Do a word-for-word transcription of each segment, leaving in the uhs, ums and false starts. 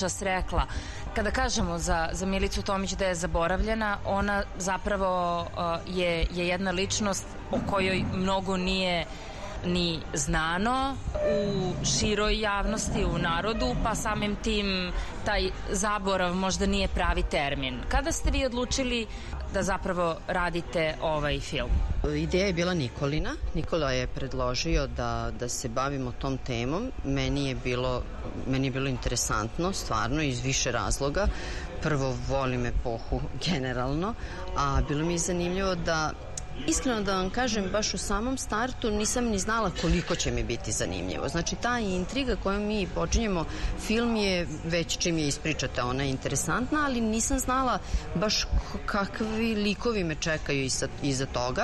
čas rekla. Kada kažemo za, za Milicu Tomić da je zaboravljena, ona zapravo uh, je, je jedna ličnost o kojoj mnogo nije ni znano u široj javnosti, u narodu, pa samim tim taj zaborav možda nije pravi termin. Kada ste vi odlučili da zapravo radite ovaj film? Ideja je bila Nikolina. Nikola je predložio da, da se bavimo tom temom. Meni je bilo, meni je bilo interesantno, stvarno, iz više razloga. Prvo, volim epohu generalno, a bilo mi je zanimljivo da iskreno da vam kažem, baš u samom startu nisam ni znala koliko će mi biti zanimljivo. Znači, ta intriga kojom mi počinjemo film je, već čim je ispričate, ona je interesantna, ali nisam znala baš kakvi likovi me čekaju iza, iza toga.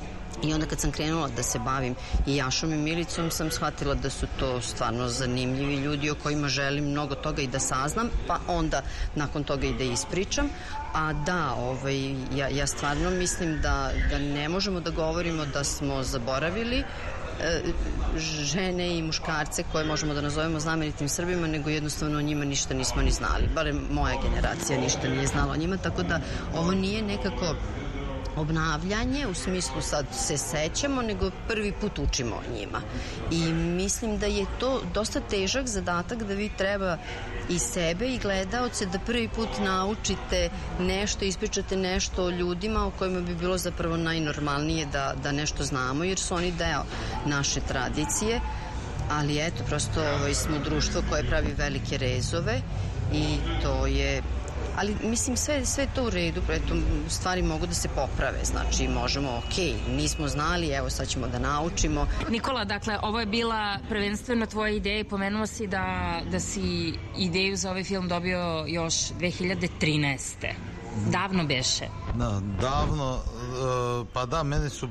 I onda kad sam krenula da se bavim i Jašom i Milicom, sam shvatila da su to stvarno zanimljivi ljudi o kojima želim mnogo toga i da saznam, pa onda nakon toga i da ispričam. A da, ovaj, ja, ja stvarno mislim da, da ne možemo da govorimo da smo zaboravili e, žene i muškarce koje možemo da nazovemo znamenitim Srbima, nego jednostavno o njima ništa nismo ni znali. Barem moja generacija ništa nije znala o njima, tako da ovo nije nekako obnavljanje, u smislu sad se sećamo, nego prvi put učimo o njima. I mislim da je to dosta težak zadatak, da vi treba i sebe i gledaoce da prvi put naučite nešto, ispričate nešto o ljudima o kojima bi bilo zapravo najnormalnije da, da nešto znamo, jer su oni deo naše tradicije. Ali eto, prosto ovaj, smo društvo koje pravi velike rezove i to je... Ali mislim sve, sve to u redu, eto, stvari mogu da se poprave, znači možemo, ok, nismo znali, evo sad ćemo da naučimo. Nikola, dakle, ovo je bila prvenstveno tvoja ideja i pomenuo si da, da si ideju za ovaj film dobio još dve hiljade trinaeste. Davno beše. Da, davno, pa da, meni su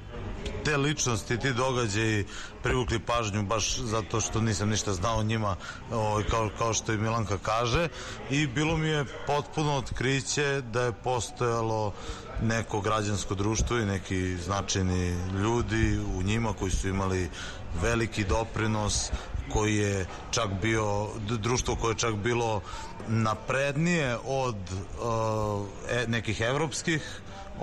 te ličnosti, ti događaji privukli pažnju baš zato što nisam ništa znao o njima, o, kao, kao što i Milanka kaže, i bilo mi je potpuno otkriće da je postojalo neko građansko društvo i neki značajni ljudi u njima koji su imali veliki doprinos, koji je čak bio društvo koje je čak bilo naprednije od uh, e, nekih evropskih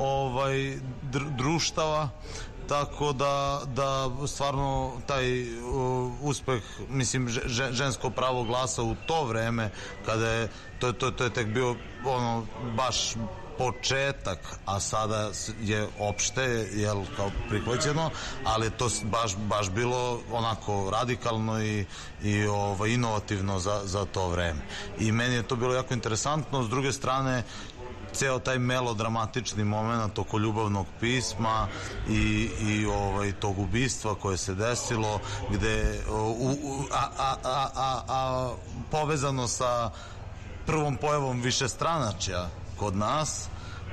ovaj dr, društava. Tako da, da stvarno taj uh, uspeh, mislim, že, žensko pravo glasa u to vreme, kada je, to, to, to je tek bio ono, baš početak, a sada je opšte, jel, kao prihvaćeno, ali to baš, baš bilo onako radikalno i, i ovaj, inovativno za, za to vreme. I meni je to bilo jako interesantno. S druge strane, ceo taj melodramatični moment oko ljubavnog pisma i, i ovaj, tog ubistva koje se desilo, gde u, u, a, a, a, a, a povezano sa prvom pojavom višestranačja kod nas,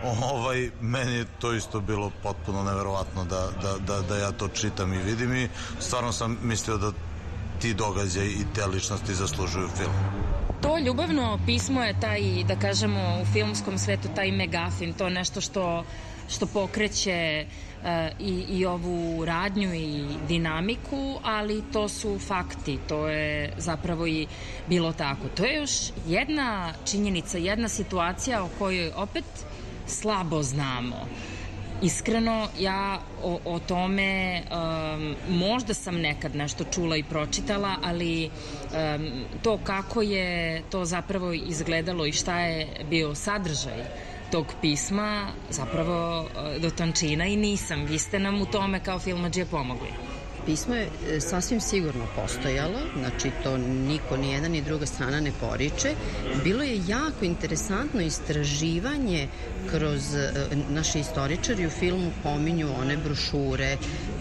ovaj, meni je to isto bilo potpuno neverovatno da, da, da, da ja to čitam i vidim, i stvarno sam mislio da ti događaj i te ličnosti zaslužuju film. To ljubavno pismo je taj, da kažemo, u filmskom svetu taj megafin, to nešto što, što pokreće uh, i, i ovu radnju i dinamiku, ali to su fakti, to je zapravo i bilo tako. To je još jedna činjenica, jedna situacija o kojoj opet slabo znamo. Iskreno, ja o, o tome um, možda sam nekad nešto čula i pročitala, ali um, to kako je to zapravo izgledalo i šta je bio sadržaj tog pisma, zapravo do tančina i nisam. Vi ste nam u tome kao filmadžije pomogli. Pismo je sasvim sigurno postojalo, znači to niko, ni jedna ni druga strana ne poriče. Bilo je jako interesantno istraživanje kroz, naši istoričari u filmu pominju one brošure,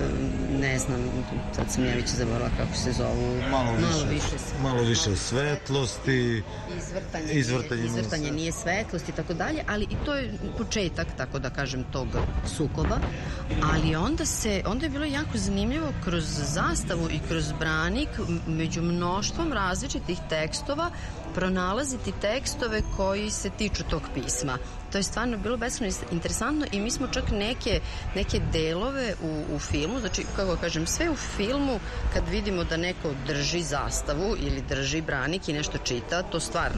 ne znam, sad sam ja već zaboravila kako se zovu. Malo više, malo više, malo više svetlosti, izvrtanje, izvrtanje, izvrtanje nije svetlosti i tako dalje, ali i to je početak, tako da kažem, tog sukoba. Ali onda se, onda je bilo jako zanimljivo kroz zastavu i kroz branik među mnoštvom različitih tekstova pronalaziti tekstove koji se tiču tog pisma. To je stvarno bilo beskrajno interesantno i mi smo čak neke, neke delove u, u filmu, znači, kako kažem, sve u filmu kad vidimo da neko drži zastavu ili drži branik i nešto čita, to stvarno